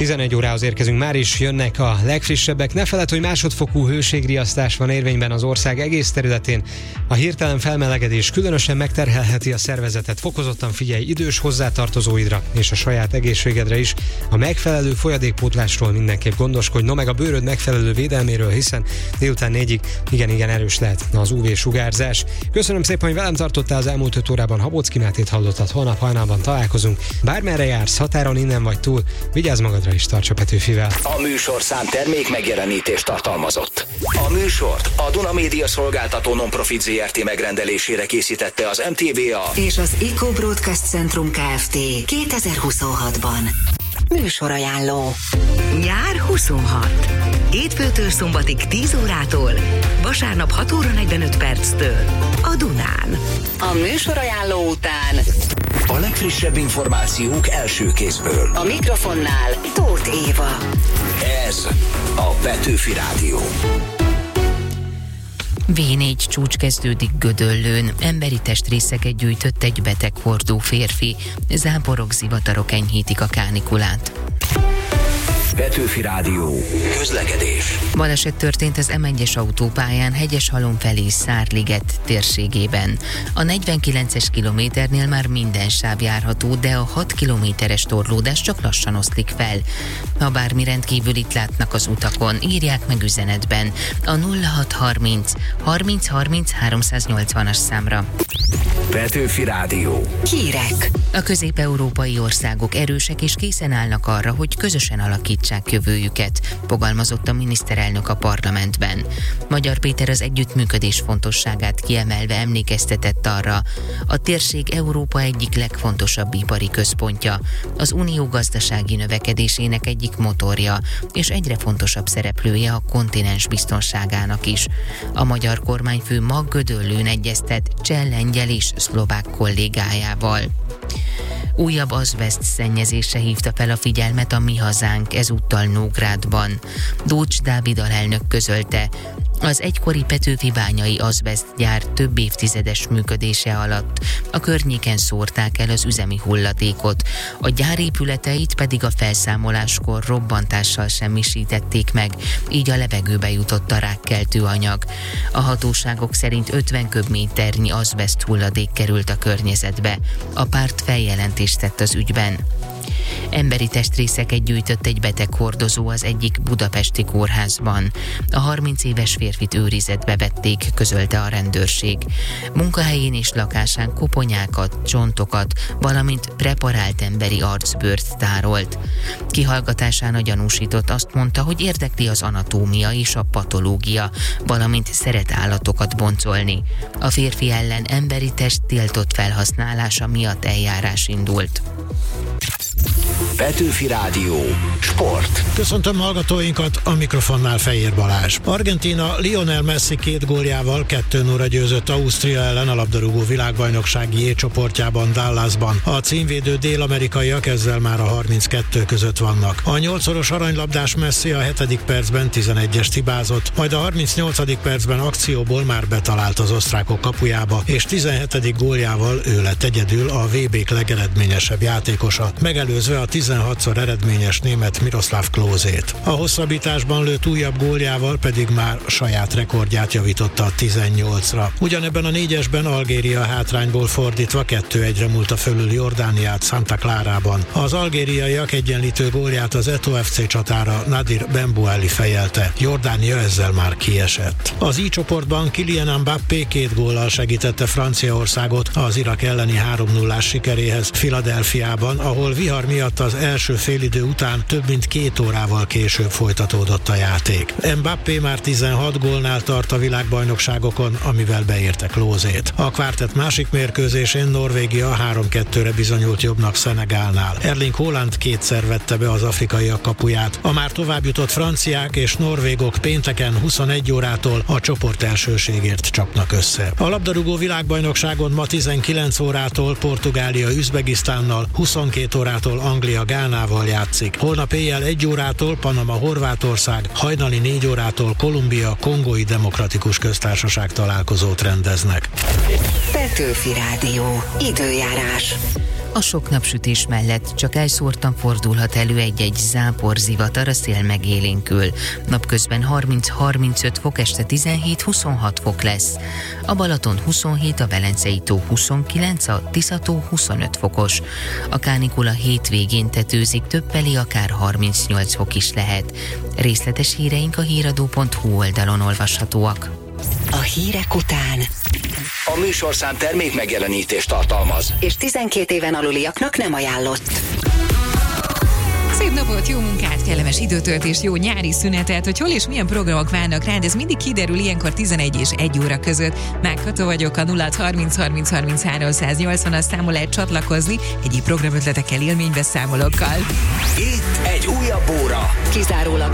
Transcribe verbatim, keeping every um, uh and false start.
tizenegy órához érkezünk, már is jönnek a legfrissebbek. Ne feledd, hogy másodfokú hőségriasztás van érvényben az ország egész területén. A hirtelen felmelegedés különösen megterhelheti a szervezetet. Fokozottan figyelj idős hozzátartozóidra és a saját egészségedre is. A megfelelő folyadékpótlásról mindenképp gondoskodj, no meg a bőröd megfelelő védelméről, hiszen délután négyig igen-igen erős lehet az ú vé-sugárzás. Köszönöm szépen, hogy velem tartottál az elmúlt öt órában. Habocki Mátét hallottad, holnap hajnalban találkozunk. Bármerre jársz, határon innen vagy túl, vigyázz magadra is, tarts a Petőfivel. A műsorszám termék megjelenítést tartalmazott. A műsort a Duna Média Szolgáltató Non-Profit zé er té megrendelésére készítette az em té vé á és az Eco Broadcast Centrum Kft. kétezer-huszonhatban. Műsorajánló. Nyár huszonhat. Hétfőtől szombatig tíz órától, vasárnap hat óra negyvenöt perctől a Dunán. A műsorajánló után a legfrissebb információk első kézből. a mikrofonnál Tóth Éva. Ez a Petőfi Rádió. vé négy csúcs kezdődik Gödöllőn. Emberi testrészeket gyűjtött egy beteghordó férfi. Záporok, zivatarok enyhítik a kánikulát. Petőfi Rádió. Közlekedés. Baleset történt az em egyes autópályán Hegyeshalom felé Szárliget térségében. A negyvenkilences kilométernél már minden sáv járható, de a hat kilométeres torlódás csak lassan oszlik fel. Ha bármi rendkívülit látnak az utakon, írják meg üzenetben a nulla hat harminc harminc harminc háromszáznyolcvanas számra. Petőfi Rádió. Hírek. A közép-európai országok erősek és készen állnak arra, hogy közösen alakítsák jövőjüket, fogalmazott a miniszterelnök a parlamentben. Magyar Péter az együttműködés fontosságát kiemelve emlékeztetett arra, a térség Európa egyik legfontosabb ipari központja, az unió gazdasági növekedésének egyik motorja, és egyre fontosabb szereplője a kontinens biztonságának is. A magyar kormányfő ma Gödöllőn egyeztet cseh, lengyel és szlovák kollégájával. Újabb azbeszt szennyezésre hívta fel a figyelmet a Mi Hazánk, ezúttal Nógrádban. Dócs Dávid alelnök közölte, az egykori petőfi bányai azbesztgyár több évtizedes működése alatt a környéken szórták el az üzemi hulladékot, a gyár épületeit pedig a felszámoláskor robbantással semmisítették meg, így a levegőbe jutott a rákkeltő anyag. A hatóságok szerint ötven köbméternyi azbeszt hulladék került a környezetbe. A párt feljelentést tett az ügyben. Emberi testrészeket gyűjtött egy beteghordozó az egyik budapesti kórházban. A harminc éves férfit őrizetbe vették, közölte a rendőrség. Munkahelyén és lakásán koponyákat, csontokat, valamint preparált emberi arcbőrt tárolt. Kihallgatásán a gyanúsított azt mondta, hogy érdekli az anatómia és a patológia, valamint szeret állatokat boncolni. A férfi ellen emberi test tiltott felhasználása miatt eljárás indult. Petőfi Rádió. Sport. Köszöntöm hallgatóinkat, a mikrofonnál Fejér Balázs. Argentína Lionel Messi két góljával kettő nulla győzött Ausztria ellen a labdarúgó világbajnoksági J csoportjában Dallasban. A címvédő dél-amerikaiak ezzel már a harminckettő között vannak. A nyolcszoros aranylabdás Messi a hetedik percben tizenegyest hibázott, majd a harmincnyolcadik percben akcióból már betalált az osztrákok kapujába, és tizenhetedik góljával ő lett egyedül a vé bék legeredményesebb játékosa, megelőzve a tizenhatszor eredményes német Miroslav Klózét. A hosszabbításban lőtt újabb góljával pedig már saját rekordját javította a tizennyolcra. Ugyanebben a négyesben Algéria hátrányból fordítva kettő egyre múlta fölül Jordániát Santa Clarában. Az algériaiak egyenlítő gólját az Eto ef cé csatára Nadir Benbouali fejelte. Jordánia ezzel már kiesett. Az I csoportban Kylian Mbappé két góllal segítette Franciaországot az Irak elleni három nullás sikeréhez Philadelphiában, ahol vihar miatt az első félidő után több mint két órával később folytatódott a játék. Mbappé már tizenhat gólnál tart a világbajnokságokon, amivel beérte Klózét. A kvártett másik mérkőzésén Norvégia három kettőre bizonyult jobbnak Szenegálnál. Erling Haaland kétszer vette be az afrikaiak kapuját. A már továbbjutott franciák és norvégok pénteken huszonegy órától a csoport elsőségért csapnak össze. A labdarúgó világbajnokságon ma tizenkilenc órától Portugália Üzbegisztánnal, huszonkét órától Anglia Gánával játszik. Holnap éjjel egy órától Panama Horvátország, hajnali négy órától Kolumbia Kongói Demokratikus Köztársaság találkozót rendeznek. Petőfi Rádió. Időjárás. A sok napsütés mellett csak elszórtan fordulhat elő egy-egy zápor, zivatar, a szél megélénkül. Napközben harminc-harmincöt fok, este tizenhét-huszonhat fok lesz. A Balaton huszonhét, a Velencei-tó huszonkilenc, a Tisza-tó huszonöt fokos. A kánikula hétvégén tetőzik, többeli akár harmincnyolc fok is lehet. Részletes híreink a híradó pont hu oldalon olvashatóak. A hírek után A műsorszám termék megjelenítést tartalmaz, és tizenkét éven aluliaknak nem ajánlott. Szép napot, jó munkát, kellemes időtöltést, jó nyári szünetet, hogy hol és milyen programok várnak rád, ez mindig kiderül ilyenkor tizenegy és egy óra között. Mák Kata vagyok, a nulla harminc harminc harminchárom száznyolcvan számol lehet csatlakozni egyéb programötletekkel, élménybeszámolókkal. itt egy újabb óra. Kizárólag